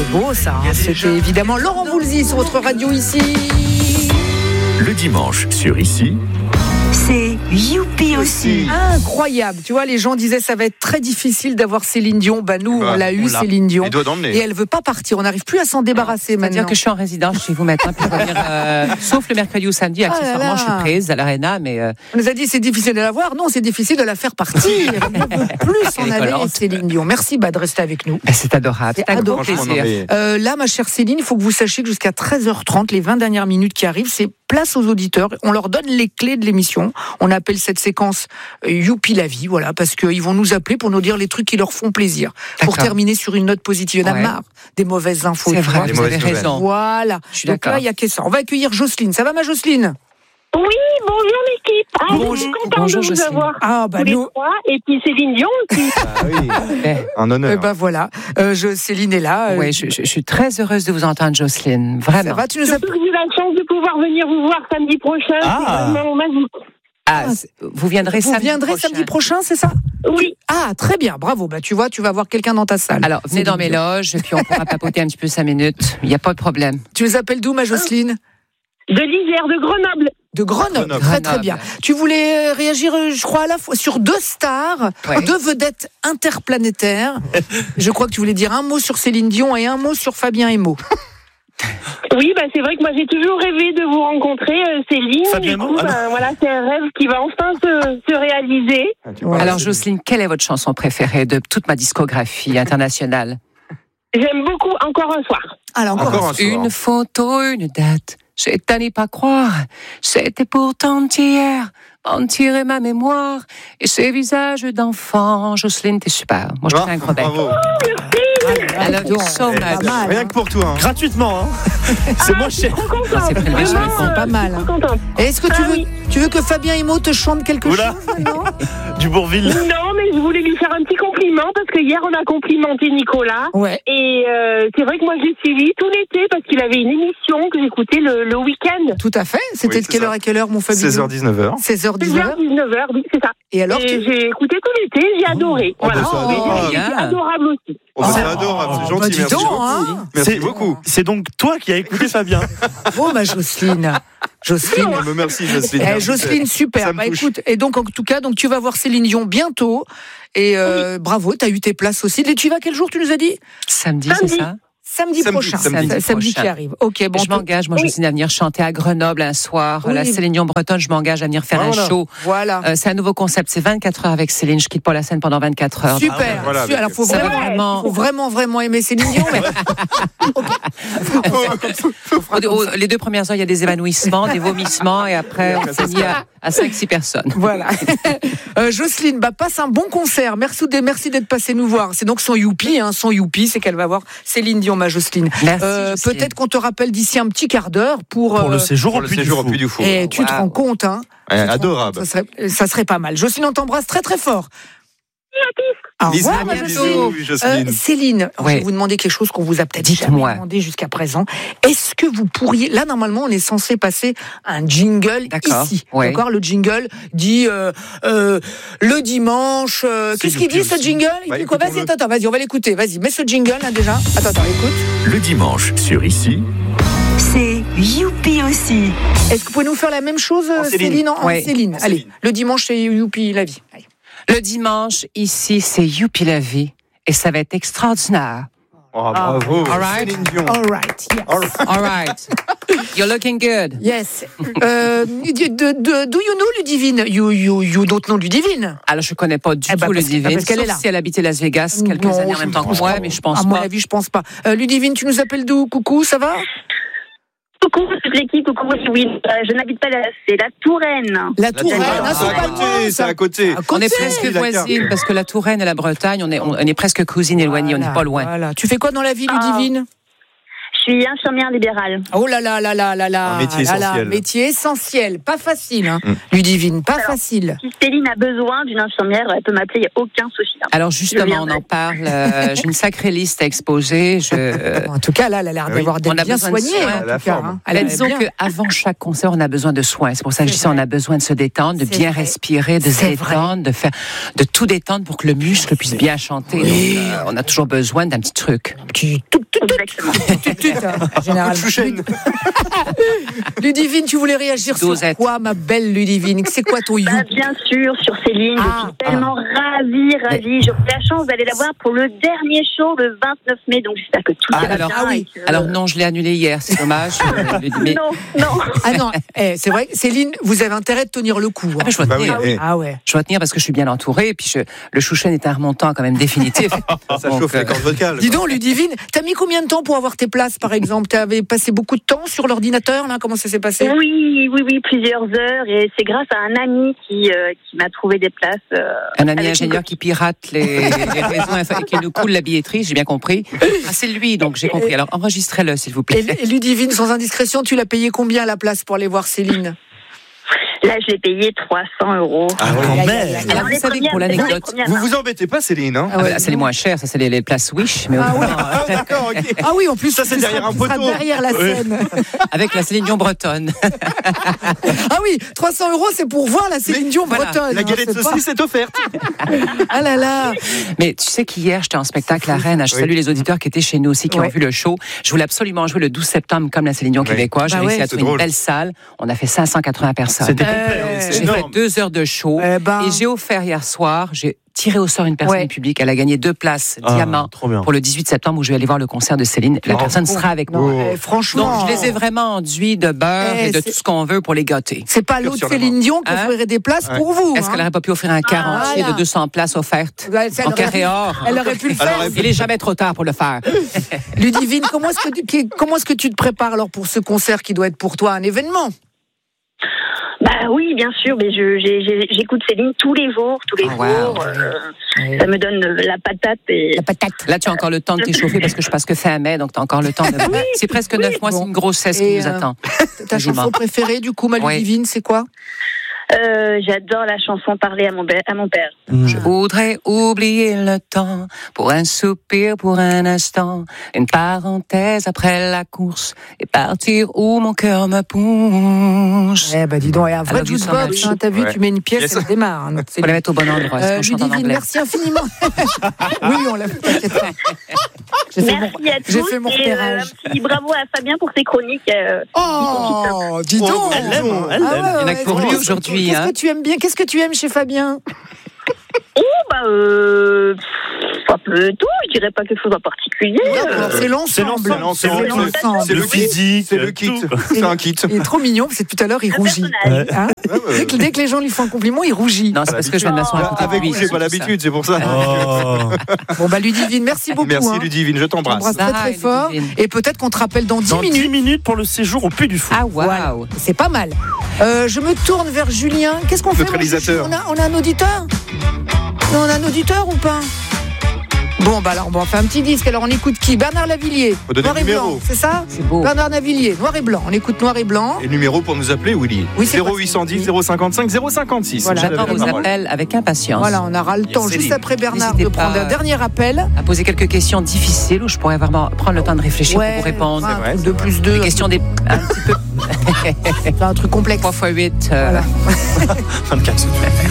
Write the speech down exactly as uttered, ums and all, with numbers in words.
beau ça, hein. C'était évidemment Laurent Voulzy sur votre radio ici. Le dimanche sur Ici. C'est Youpi aussi. Incroyable. Tu vois, les gens disaient ça va être très difficile d'avoir Céline Dion. Bah nous, bah, on l'a eu, on l'a. Céline Dion. Et elle veut pas partir. On n'arrive plus à s'en débarrasser maintenant. C'est-à-dire que je suis en résidence chez vous maintenant pour revenir, euh, sauf le mercredi ou samedi. Accessoirement, ah je suis prise à l'Arena, mais euh... on nous a dit c'est difficile de la voir. Non, c'est difficile de la faire partir. On ne veut plus s'en aller, Céline Dion. Merci bah, de rester avec nous. C'est adorable. C'est, c'est un grand plaisir. Euh, là, ma chère Céline, il faut que vous sachiez que jusqu'à treize heures trente, les vingt dernières minutes qui arrivent, c'est place aux auditeurs. On leur donne les clés de l'émission. On appelle cette séquence euh, Youpi la vie, voilà, parce qu'ils vont nous appeler pour nous dire les trucs qui leur font plaisir. D'accord. Pour terminer sur une note positive. Il y en a ouais. marre des mauvaises infos. C'est vrai, vous avez raison. Voilà. Je suis Donc d'accord. là, il y a que ça. On va accueillir Jocelyne. Ça va, ma Jocelyne ? Oui, bonjour l'équipe. Ah, bonjour, je suis contente bonjour, de vous Jocelyne. avoir. Ah, bah tous nous. les trois, et puis Céline Dion aussi. Ah oui, un honneur. Eh ben voilà, euh, je, Céline est là. Euh, oui, je, je, je suis très heureuse de vous entendre, Jocelyne. Vraiment. Ça va, tu nous as... Surtout que j'ai la chance de pouvoir venir vous voir samedi prochain. Ah. C'est vraiment magique. Ah, vous viendrez vous samedi viendrez prochain. samedi prochain, c'est ça ? Oui. Ah, très bien, bravo. Bah, tu vois, tu vas voir quelqu'un dans ta salle. Alors, venez dans mes loges, puis on pourra papoter un petit peu cinq minutes. Il n'y a pas de problème. Tu les appelles d'où, ma Jocelyne ? De l'Isère, de Grenoble. De Grenoble, Grenoble. Très très bien. Tu voulais réagir, je crois, à la fois sur deux stars, ouais. deux vedettes interplanétaires. Je crois que tu voulais dire un mot sur Céline Dion et un mot sur Fabien Emo. Oui, bah c'est vrai que moi j'ai toujours rêvé de vous rencontrer, euh, Céline. Fabien du coup, ah bah, voilà, c'est un rêve qui va enfin se, se réaliser. Ah, Alors, Jocelyne, quelle est votre chanson préférée de toute ma discographie internationale ? J'aime beaucoup Encore un soir. Alors, encore, encore un soir. Une photo, une date. J'ai à n'y pas croire. C'était pourtant hier. Mentir ma mémoire. Et ces visages d'enfants. Jocelyne, t'es super. Moi, je te fais un gros bec. Bravo. I love you so much. Rien que pour toi. Hein. Gratuitement. Hein. C'est moins cher. C'est prélevé sur le compte. Pas mal. Hein. Est-ce que tu, ah, veux, oui. tu veux que Fabien Emo te chante quelque Oula. chose maintenant ? Du Bourville. Non, mais je voulais lui faire un petit compliment parce que hier on a complimenté Nicolas. Ouais. Et euh, c'est vrai que moi j'ai suivi tout l'été parce qu'il avait une émission que j'écoutais le, le week-end. Tout à fait. C'était oui, de quelle ça. heure à quelle heure, mon Fabien ? seize heures dix-neuf heures. seize heures dix-neuf heures. seize heures dix-neuf heures, oui, c'est ça. Et alors et tu... j'ai écouté tout l'été, j'ai oh. adoré. Oh, voilà. bah, c'est adorable. Oui, c'est adorable aussi. Oh, bah, c'est adorable, c'est gentil, bah, merci donc, beaucoup. Hein. Merci c'est, beaucoup. C'est donc toi qui as écouté Fabien. Oh, ma Jocelyne. Jocelyne. Oh, merci, Jocelyne. Eh, Jocelyne, super. Bah, écoute, et donc, en tout cas, donc, tu vas voir Céline Dion bientôt. Et euh, oui. bravo, tu as eu tes places aussi. Et tu y vas quel jour, tu nous as dit ? Samedi, Samedi. c'est ça ? Samedi, samedi prochain, samedi, samedi, samedi qui arrive. Ok, bon. Je m'engage, moi, oui. Jocelyne, à venir chanter à Grenoble un soir. Oui. La Céline Dion bretonne, je m'engage à venir faire voilà. un show. Voilà. Euh, c'est un nouveau concept, c'est vingt-quatre heures avec Céline. Je quitte pas la scène pendant vingt-quatre heures. Super. Ah, voilà, Super. Alors, faut vraiment, vraiment, faut vraiment, vraiment aimer Céline Dion. Mais... okay. Les deux premières heures, il y a des évanouissements, des vomissements, et après, on finit à, à cinq six personnes. Voilà. euh, Jocelyne, bah, passe un bon concert. Merci, merci d'être passée nous voir. C'est donc son Youpi, hein, son Youpi, c'est qu'elle va voir Céline Dion, ma Jocelyne. Merci. Euh, peut-être qu'on te rappelle d'ici un petit quart d'heure pour, pour euh, le séjour au Puy du Fou. Et tu wow. te rends compte, hein ouais, adorable. Ça serait, ça serait pas mal. Jocelyne, on t'embrasse très très fort. Au revoir, ma Jocelyne. Euh, Céline, oui. je vais vous demander quelque chose qu'on vous a peut-être Dites-moi. jamais demandé jusqu'à présent. Est-ce que vous pourriez, là normalement, on est censé passer un jingle D'accord. ici. Oui. D'accord, le jingle dit euh, euh, le dimanche. Euh, qu'est-ce qu'il dit ce jingle Il bah, dit quoi Vas-y, attends, attends, vas-y, on va l'écouter. Vas-y, mets ce jingle là déjà. Attends, attends, écoute. Le dimanche sur Ici. C'est Youpi aussi. Est-ce que vous pouvez nous faire la même chose, en Céline, Céline en, ouais. en Céline en Allez, Céline. le dimanche c'est Youpi la vie. Allez. Le dimanche, ici, c'est Youpi la vie. Et ça va être extraordinaire. Oh, bravo. All right. Céline Dion. All right, yes. All right. All right. You're looking good. Yes. euh, de, de, do you know Ludivine? You, you, you don't know Ludivine? Alors, je connais pas du eh ben, tout parce, Ludivine. parce qu'elle sauf est là. si elle habitait Las Vegas quelques non, années en même temps que moi, mais je pense à pas. À mon avis, je pense pas. Euh, Ludivine, tu nous appelles d'où? Coucou, ça va? Coucou toute l'équipe, coucou oui, euh, je n'habite pas là, c'est la Touraine. La Touraine, ah, c'est à côté, c'est à côté. On est presque voisines parce que la Touraine et la Bretagne, on est, on est presque cousines éloignées, voilà, on n'est pas loin. Voilà. Tu fais quoi dans la vie, Ludivine? ah, Je suis infirmière libérale. Oh là là là là là là. Un métier là là, essentiel. métier essentiel. Pas facile, hein. Mm. Ludivine, pas Alors, facile. Si Céline a besoin d'une infirmière, elle peut m'appeler, il n'y a aucun souci. hein. Alors Je justement, on viendrai. en parle. euh, j'ai une sacrée liste à exposer. Je, euh, En tout cas, là, elle a l'air oui. d'avoir d'être On a bien besoin de soignée. soins. En La tout cas, forme. hein. Alors, Elle est disons bien. qu'avant chaque concert, on a besoin de soins. C'est pour ça que je C'est dis ça, on vrai. a besoin de se détendre, de C'est bien vrai. respirer, de se C'est vrai. détendre, de faire, de tout détendre pour que le muscle puisse bien chanter. Donc, euh, on a toujours besoin d'un petit truc. Qui tout, tout, tout, Exactement. tout, tout, hein, généralement. Chouchen. Ludivine, tu voulais réagir sur Dosette. quoi, ma belle Ludivine? C'est quoi ton you? Bah, bien sûr, sur Céline, Ah, je suis tellement ravie, ravie. J'aurai la chance d'aller la voir pour le dernier show le vingt-neuf mai, donc j'espère que tout Ah, ira alors- bien. ah oui. et que- Alors non, je l'ai annulé hier, c'est dommage. euh, mais- Non, non. Ah non, eh, c'est vrai, Céline, vous avez intérêt de tenir le coup. Ah, hein. mais je vais Bah tenir. oui, eh, Ah ouais. Je vais tenir parce que je suis bien entourée. Et puis je- le Chouchen est un remontant quand même définitif. ça Donc, chauffe euh, les cordes vocales. Dis donc, Ludivine, t'as mis combien de temps pour avoir tes places, par exemple? T'avais passé beaucoup de temps sur l'ordinateur, là? Comment ça s'est passé? Oui, oui, oui, plusieurs heures, et c'est grâce à un ami qui, euh, qui m'a trouvé des places. euh, Un ami avec ingénieur une qui pirate les, les réseaux inf- et qui nous coule la billetterie, j'ai bien compris. Ah, c'est lui, donc j'ai compris. Alors enregistrez-le, s'il vous plaît. Et, et Ludivine, sans indiscrétion, tu l'as payé combien la place pour aller voir Céline? Là, je l'ai payé trois cents euros. Ah, Aïe, quand aïe, même. aïe, aïe. Alors, vous les savez que pour premières- l'anecdote, les premières, Vous hein. vous embêtez pas, Céline, hein? Ah, voilà, c'est les moins chers, ça c'est les, les places Wish, mais Ah oui. autrement, Ah, d'accord, ok. Ah oui, en plus, Ça, c'est tu derrière seras- un tu seras poteau. derrière la Ouais. scène. avec la Céline Dion bretonne. Ah oui, trois cents euros, c'est pour voir la Céline Dion voilà, bretonne. La hein, galette c'est saucisse est offerte. pas- Ah là là. Mais tu sais qu'hier, j'étais en spectacle à Rennes. Je Oui. salue les auditeurs qui étaient chez nous aussi, qui Ouais. ont vu le show. Je voulais absolument jouer le douze septembre comme la Céline Dion Oui. québécoise. J'ai Bah réussi ouais. à C'est trouver une drôle. belle salle. On a fait cinq cent quatre-vingts personnes. C'était Euh, complet, hein, c'est J'ai fait énorme. deux heures de show. Eh ben. Et j'ai offert hier soir, j'ai tiré au sort une personne Ouais. du public. Elle a gagné deux places Ah, diamant trop bien. pour le dix-huit septembre où je vais aller voir le concert de Céline. La Oh. personne sera avec Non, nous. eh, franchement. Donc, je les ai vraiment enduits de beurre Eh, et de c'est- tout ce qu'on veut pour les gâter. C'est pas Cœur l'autre sur la Céline Dion qui Hein? offrirait des places Ouais. pour vous. Est-ce hein. qu'elle n'aurait pas pu offrir un quarantier voilà. de deux cents places offertes Ouais, ça, elle en aurait carré pu- or? Elle aurait pu le Elle faire. aurait pu. Il est jamais trop tard pour le faire. Ludivine, comment est-ce que tu, qui- comment est-ce que tu te prépares alors pour ce concert qui doit être pour toi un événement? Bah oui, bien sûr, mais je, j'ai- j'ai- j'écoute Céline tous les jours, tous les Oh, wow. jours. euh, ça me donne la patate et La patate. Là, tu as encore le temps de t'échauffer parce que je passe que fin mai, donc tu as encore le temps de. C'est presque neuf mois, bon. c'est une grossesse Et, qui nous euh, attend. Ta Quasiment. chanson préférée du coup, ma Ouais. Ludivine, c'est quoi? euh, j'adore la chanson Parler à mon, be- à mon père. Je voudrais oublier le temps pour un soupir, pour un instant, une parenthèse après la course et partir où mon cœur me pousse. Eh ben dis donc, et un vrai Alors, you so jukebox, much. hein, t'as vu, Ouais. tu mets une pièce, Yes. elle démarre. hein, notre Faut Céline. la mettre au bon endroit, Euh, sinon je chante en Ludivine, anglais. merci infiniment. oui, on l'a fait, t'inquiète pas. J'ai fait mon, Merci à j'ai tous fait mon et euh, repérage. un petit bravo à Fabien pour ses chroniques. euh, Oh, dis donc. Oh, elle l'aime, elle Ah l'aime. ouais, Il y en a ouais, que pour ouais. lui aujourd'hui, Qu'est-ce hein. que tu aimes bien? Qu'est-ce que tu aimes chez Fabien? Oh, bah, euh, pff, un peu tout, je dirais pas quelque chose en particulier. D'accord, c'est C'est l'ensemble. l'ensemble, C'est c'est l'ensemble. C'est le physique, c'est le kit. Et- C'est un kit. Il est trop mignon, parce que tout à l'heure, il Le rougit. personnage. Hein Ouais, ouais. dès, que, dès que les gens lui font un compliment, il rougit. Non, c'est parce que je viens de m'asseoir à côté de Avec lui. vous, j'ai c'est pas tout ça. l'habitude, c'est pour ça. Bon, bah Ludivine, merci beaucoup. Merci hein. Ludivine, je On t'embrasse t'embrasse. très très Bye, fort. Ludivine. Et peut-être qu'on te rappelle dans dix Dans minutes. dix minutes pour le séjour au Puy du Fou. Ah, Voilà. waouh! C'est pas mal. Euh, je me tourne vers Julien. Qu'est-ce qu'on fait? Notre mon chouchou réalisateur. on a, on a un auditeur Non, on a un auditeur ou pas? Bon, bah alors, bon, on fait un petit disque. Alors, on écoute qui? Bernard Lavillier. Faut donner Noir le et numéro. blanc, c'est ça? C'est beau. Bernard Lavillier, noir et blanc. On écoute noir et blanc. Et le numéro pour nous appeler, Willy. Oui, c'est zéro huit cent dix, zéro cinquante-cinq, zéro cinquante-six. Voilà. Vous avez J'attends la vos parole. appels avec impatience. Voilà, on aura le temps Céline. juste après Bernard N'hésitez de prendre pas. un dernier appel. À poser quelques questions difficiles où je pourrais vraiment prendre le temps de réfléchir pour vous répondre. un vrai, truc c'est de vrai. plus deux. Des questions des, un petit peu un truc complexe. trois fois huit. euh, Voilà. vingt-quatre.